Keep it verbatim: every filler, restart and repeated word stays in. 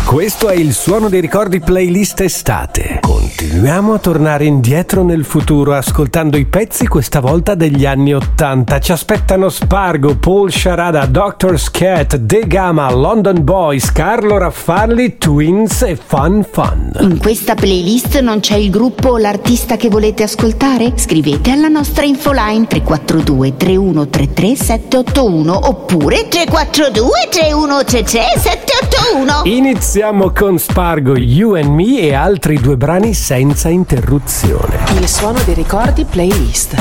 Questo è il Suono dei Ricordi playlist estate. Continuiamo a tornare indietro nel futuro ascoltando i pezzi questa volta degli anni ottanta. Ci aspettano Spargo, Paul Sciarada, doctor's Cat, De Gama, London Boys, Carlo Raffalli, Twins e Fun Fun. In questa playlist non c'è il gruppo o l'artista che volete ascoltare? Scrivete alla nostra infoline tre quattro due tre uno tre tre sette otto uno oppure tre quattro due tre uno tre tre sette otto uno. Iniziamo con Spargo, You and Me e altri due brani senza interruzione. Il Suono dei Ricordi playlist.